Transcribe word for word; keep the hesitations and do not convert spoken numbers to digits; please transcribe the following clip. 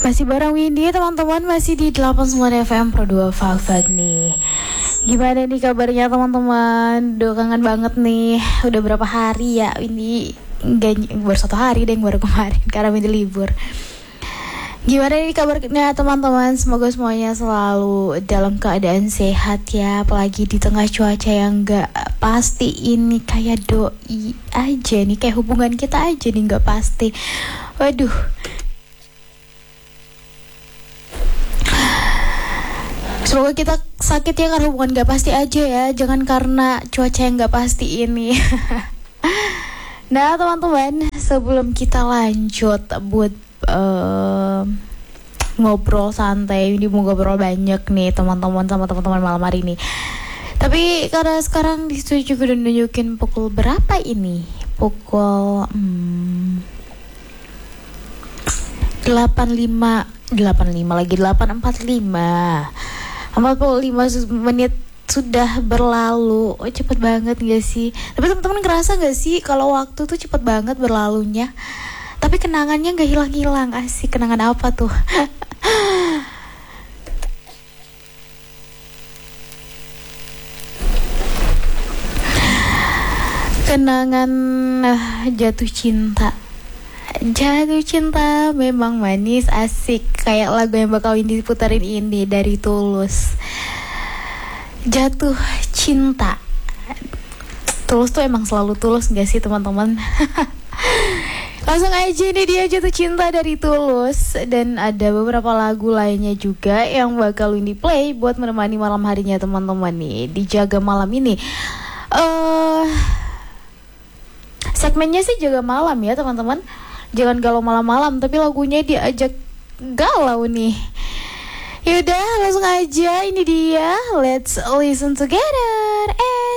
Masih bareng Windy teman-teman, masih di delapan puluh sembilan F M Pro dua Fak nih. Gimana nih kabarnya teman-teman? Duh, kangen banget nih. Udah berapa hari ya Windy? Enggak, baru satu hari deh yang baru kemarin karena Windy libur. Gimana nih kabarnya teman-teman? Semoga semuanya selalu dalam keadaan sehat ya. Apalagi di tengah cuaca yang gak pasti ini, kayak doi aja nih, kayak hubungan kita aja nih gak pasti. Waduh. Semoga kita sakit ya karena hubungan gak pasti aja ya. Jangan karena cuaca yang gak pasti ini. Nah teman-teman, sebelum kita lanjut buat uh, ngobrol santai, ini mau ngobrol banyak nih teman-teman sama teman-teman malam hari ini. Tapi karena sekarang di studio juga udah nunjukin pukul berapa ini? Pukul hmm, delapan lima lagi delapan empat lima empat puluh lima menit sudah berlalu. Oh, cepet banget gak sih? Tapi teman-teman ngerasa gak sih kalau waktu tuh cepet banget berlalunya? Tapi kenangannya gak hilang-hilang. Asik, kenangan apa tuh? Kenangan uh, jatuh cinta. Jatuh cinta memang manis, asik. Kayak lagu yang bakal Windy putarin ini dari Tulus. Jatuh cinta. Tulus tuh emang selalu tulus gak sih teman-teman? Langsung aja nih dia Jatuh Cinta dari Tulus. Dan ada beberapa lagu lainnya juga yang bakal Windy play buat menemani malam harinya teman-teman nih di Jaga Malam ini. Eh uh, Segmennya sih Jaga Malam ya teman-teman. Jangan galau malam-malam, tapi lagunya diajak galau nih. Yaudah langsung aja, ini dia. Let's listen together. Eh